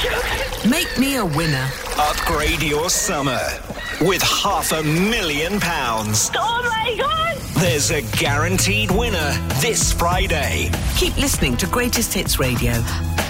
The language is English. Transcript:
joking? Make me a winner. Upgrade your summer with £500,000. Oh my God! There's a guaranteed winner this Friday. Keep listening to Greatest Hits Radio.